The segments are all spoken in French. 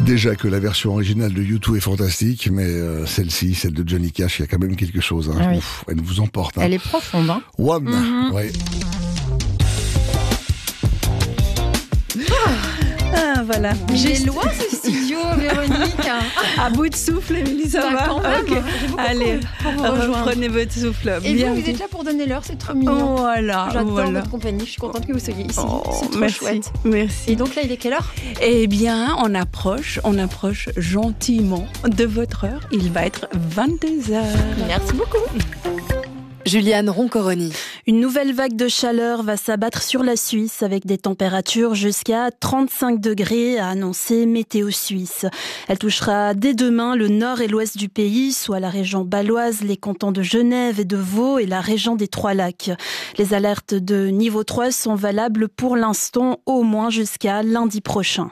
Déjà que la version originale de U2 est fantastique, mais celle-ci, celle de Johnny Cash, il y a quand même quelque chose. Hein. Oui. Ouf, elle vous emporte. Hein. Elle est profonde. Hein. One, ouais. Ah, voilà. J'ai loin ce studio, Véronique. À bout de souffle, Émilie, ça va quand même. Ok. Allez, reprenez votre souffle. Et vous êtes là pour donner l'heure, c'est trop mignon. Voilà. J'adore votre compagnie, je suis contente que vous soyez ici. C'est trop merci, chouette. Merci. Et donc là, il est quelle heure? Eh bien, on approche gentiment de votre heure. Il va être 22h. Merci beaucoup. Juliane Roncoroni. Une nouvelle vague de chaleur va s'abattre sur la Suisse avec des températures jusqu'à 35 degrés, a annoncé Météo Suisse. Elle touchera dès demain le nord et l'ouest du pays, soit la région bâloise, les cantons de Genève et de Vaud et la région des Trois-Lacs. Les alertes de niveau 3 sont valables pour l'instant au moins jusqu'à lundi prochain.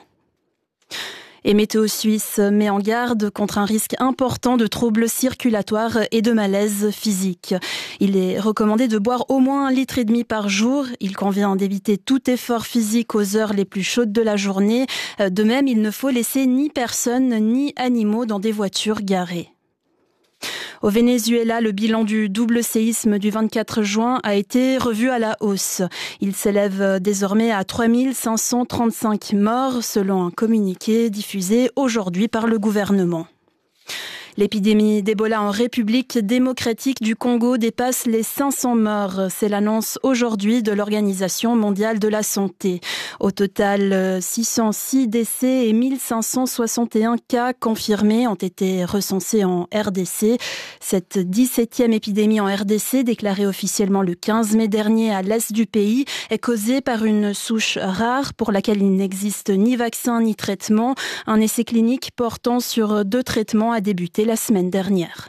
Et Météo Suisse met en garde contre un risque important de troubles circulatoires et de malaise physique. Il est recommandé de boire au moins 1,5 litre par jour. Il convient d'éviter tout effort physique aux heures les plus chaudes de la journée. De même, il ne faut laisser ni personnes ni animaux dans des voitures garées. Au Venezuela, le bilan du double séisme du 24 juin a été revu à la hausse. Il s'élève désormais à 3535 morts, selon un communiqué diffusé aujourd'hui par le gouvernement. L'épidémie d'Ebola en République démocratique du Congo dépasse les 500 morts. C'est l'annonce aujourd'hui de l'Organisation mondiale de la santé. Au total, 606 décès et 1561 cas confirmés ont été recensés en RDC. Cette 17e épidémie en RDC, déclarée officiellement le 15 mai dernier à l'est du pays, est causée par une souche rare pour laquelle il n'existe ni vaccin ni traitement. Un essai clinique portant sur 2 traitements a débuté la semaine dernière.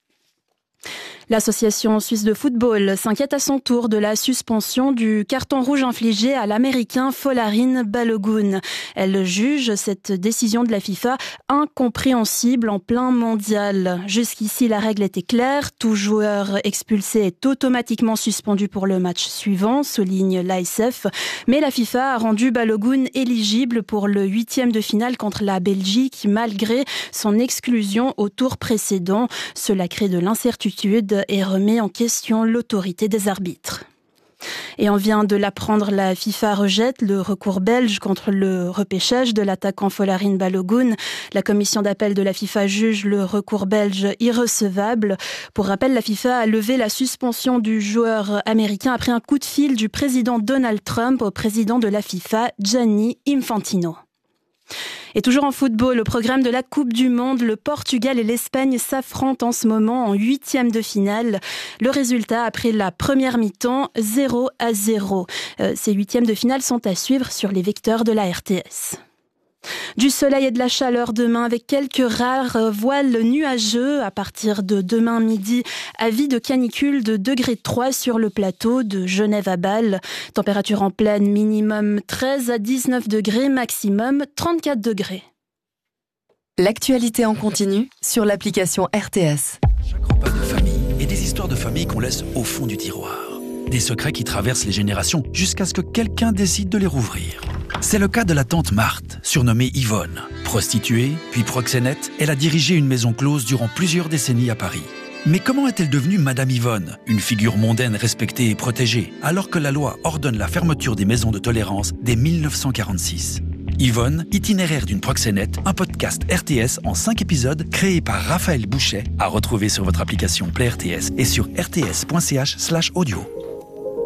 L'Association suisse de football s'inquiète à son tour de la suspension du carton rouge infligé à l'Américain Folarin Balogun. Elle juge cette décision de la FIFA incompréhensible en plein mondial. Jusqu'ici, la règle était claire. Tout joueur expulsé est automatiquement suspendu pour le match suivant, souligne l'ASF. Mais la FIFA a rendu Balogun éligible pour le 8e de finale contre la Belgique, malgré son exclusion au tour précédent. Cela crée de l'incertitude et remet en question l'autorité des arbitres. Et on vient de l'apprendre, la FIFA rejette le recours belge contre le repêchage de l'attaquant Folarin Balogun. La commission d'appel de la FIFA juge le recours belge irrecevable. Pour rappel, la FIFA a levé la suspension du joueur américain après un coup de fil du président Donald Trump au président de la FIFA, Gianni Infantino. Et toujours en football, au programme de la Coupe du Monde, le Portugal et l'Espagne s'affrontent en ce moment en 8e de finale. Le résultat, après la première mi-temps, 0-0. Ces 8e de finale sont à suivre sur les vecteurs de la RTS. Du soleil et de la chaleur demain avec quelques rares voiles nuageux à partir de demain midi. Avis de canicule de 3 sur le plateau de Genève à Bâle. Température en pleine minimum 13 à 19 degrés, maximum 34 degrés. L'actualité en continu sur l'application RTS. Chaque repas de famille et des histoires de famille qu'on laisse au fond du tiroir. Des secrets qui traversent les générations jusqu'à ce que quelqu'un décide de les rouvrir. C'est le cas de la tante Marthe, surnommée Yvonne. Prostituée, puis proxénète, elle a dirigé une maison close durant plusieurs décennies à Paris. Mais comment est-elle devenue Madame Yvonne, une figure mondaine respectée et protégée, alors que la loi ordonne la fermeture des maisons de tolérance dès 1946 ? Yvonne, itinéraire d'une proxénète, un podcast RTS en 5 épisodes créé par Raphaël Bouchet, à retrouver sur votre application Play RTS et sur rts.ch/audio.